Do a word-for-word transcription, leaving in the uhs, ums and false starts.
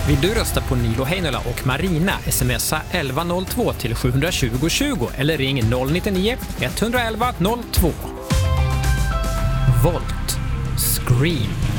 Vill du rösta på Nilo Heinola och Marina, smsa elva noll två till sju två noll tjugo eller ring noll nio nio ett ett ett noll två. Volt. Scream.